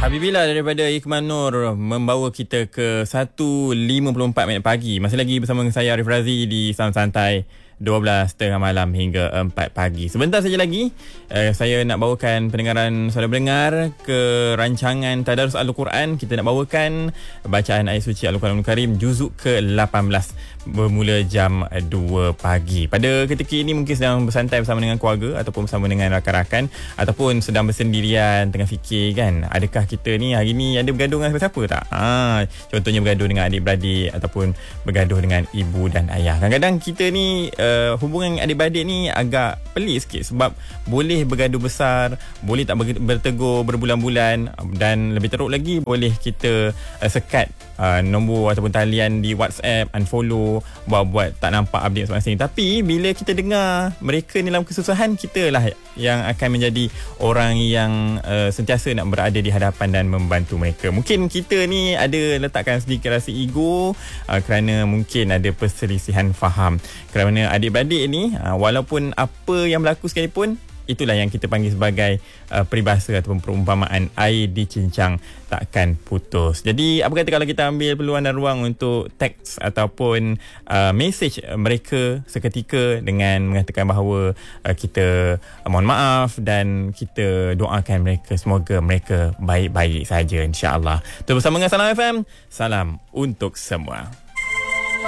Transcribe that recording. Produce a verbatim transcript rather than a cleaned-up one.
Habibila daripada Hikmah Nur membawa kita ke satu lima puluh empat minit pagi. Masih lagi bersama dengan saya Arif Razi di Sound Santai dua belas tiga puluh malam hingga empat pagi. Sebentar saja lagi eh, saya nak bawakan pendengaran saudara pendengar ke rancangan Tadarus Al-Quran. Kita nak bawakan bacaan ayat suci Al-Quranul Karim juzuk ke lapan belas bermula jam dua pagi. Pada ketika ini mungkin sedang bersantai bersama dengan keluarga ataupun bersama dengan rakan-rakan ataupun sedang bersendirian tengah fikir kan, adakah kita ni hari ni ada bergaduh dengan siapa-siapa tak? Ha, contohnya bergaduh dengan adik-beradik ataupun bergaduh dengan ibu dan ayah. Kadang-kadang kita ni uh, hubungan adik-beradik ni agak pelik sikit sebab boleh bergaduh besar, boleh tak bertegur berbulan-bulan dan lebih teruk lagi boleh kita uh, sekat uh, nombor ataupun talian di WhatsApp, unfollow, buat-buat tak nampak update masing-masing. Tapi bila kita dengar mereka ni dalam kesusahan, kita lah yang akan menjadi orang yang uh, sentiasa nak berada di hadapan dan membantu mereka. Mungkin kita ni ada letakkan sedikit rasa ego uh, kerana mungkin ada perselisihan faham. Kerana adik-beradik ni uh, walaupun apa yang berlaku sekalipun, itulah yang kita panggil sebagai uh, peribahasa ataupun perumpamaan air dicincang takkan putus. Jadi apa kata kalau kita ambil peluang dan ruang untuk teks ataupun uh, message mereka seketika dengan mengatakan bahawa uh, kita uh, mohon maaf dan kita doakan mereka semoga mereka baik-baik saja, insya-Allah. Terus bersama dengan Salam F M. Salam untuk semua.